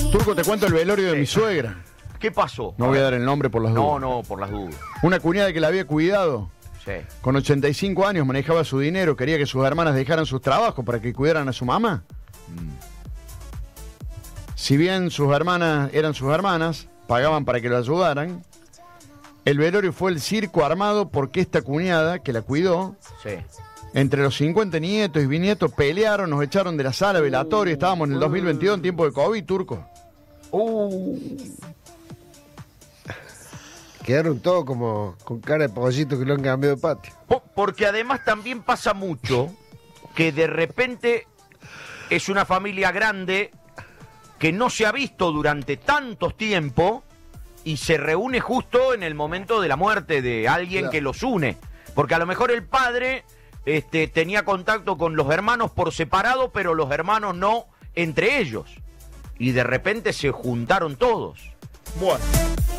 Turco, te cuento el velorio de mi suegra. ¿Qué pasó? No voy a dar el nombre por las dudas. No, por las dudas. Una cuñada que la había cuidado. Sí. Con 85 años manejaba su dinero, quería que sus hermanas dejaran sus trabajos para que cuidaran a su mamá. Si bien sus hermanas eran sus hermanas, pagaban para que lo ayudaran. El velorio fue el circo armado porque esta cuñada, que la cuidó, Sí. entre los 50 nietos y bisnietos pelearon, nos echaron de la sala velatoria, estábamos en el 2022 en tiempo de COVID, Turco. Quedaron todos como con cara de pollito que lo han cambiado de patio. Porque además también pasa mucho que de repente es una familia grande que no se ha visto durante tantos tiempo y se reúne justo en el momento de la muerte de alguien que los une. Porque a lo mejor el padre tenía contacto con los hermanos por separado, pero los hermanos no entre ellos. Y de repente se juntaron todos. Bueno.